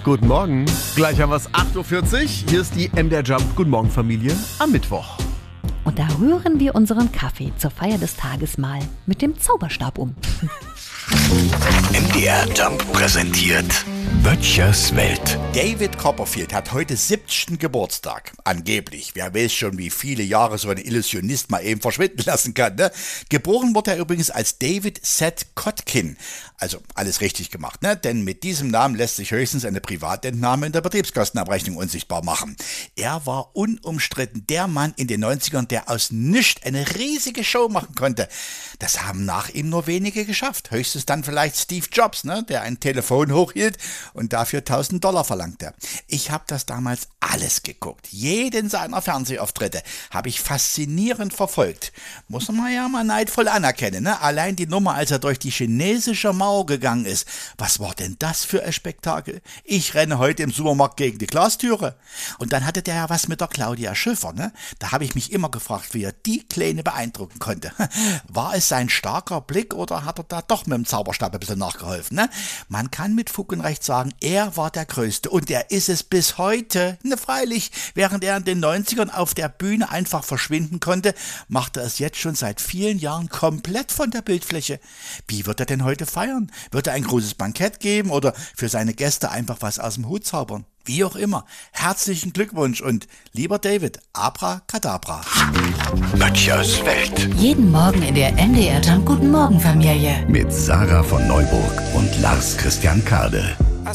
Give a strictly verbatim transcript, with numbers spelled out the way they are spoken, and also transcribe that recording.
Guten Morgen. Gleich haben wir es acht Uhr vierzig. Hier ist die M D R Jump Guten Morgen Familie am Mittwoch. Und da rühren wir unseren Kaffee zur Feier des Tages mal mit dem Zauberstab um. M D R Jump präsentiert Böttchers Welt. David Copperfield hat heute siebzigsten Geburtstag. Angeblich. Wer weiß schon, wie viele Jahre so ein Illusionist mal eben verschwinden lassen kann, ne? Geboren wurde er übrigens als David Seth Kotkin. Also alles richtig gemacht, ne? Denn mit diesem Namen lässt sich höchstens eine Privatentnahme in der Betriebskostenabrechnung unsichtbar machen. Er war unumstritten der Mann in den neunzigern, der aus nichts eine riesige Show machen konnte. Das haben nach ihm nur wenige geschafft. Höchstens dann vielleicht Steve Jobs, ne? Der ein Telefon hochhielt und dafür tausend Dollar verlangte. Ich habe das damals alles geguckt. Jeden seiner Fernsehauftritte habe ich faszinierend verfolgt. Muss man ja mal neidvoll anerkennen, ne? Allein die Nummer, als er durch die chinesische Mauer gegangen ist. Was war denn das für ein Spektakel? Ich renne heute im Supermarkt gegen die Glastüre. Und dann hatte der ja was mit der Claudia Schiffer, ne? Da habe ich mich immer gefragt, wie er die Kleine beeindrucken konnte. War es sein starker Blick oder hat er da doch mit dem Zauberstab ein bisschen nachgeholfen, ne? Man kann mit Fug und Recht sagen, er war der Größte und er ist es bis heute. Ne, freilich, während er in den neunzigern auf der Bühne einfach verschwinden konnte, macht er es jetzt schon seit vielen Jahren komplett von der Bildfläche. Wie wird er denn heute feiern? Wird er ein großes Bankett geben oder für seine Gäste einfach was aus dem Hut zaubern? Wie auch immer. Herzlichen Glückwunsch und lieber David, Abracadabra. Böttchers Welt. Jeden Morgen in der M D R Jump Guten Morgen Familie. Mit Sarah von Neuburg und Lars Christian Kade.